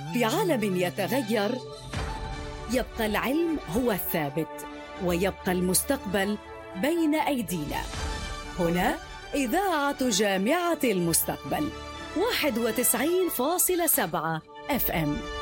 في عالم يتغير يبقى العلم هو الثابت، ويبقى المستقبل بين أيدينا. هنا إذاعة جامعة المستقبل 91.7 FM.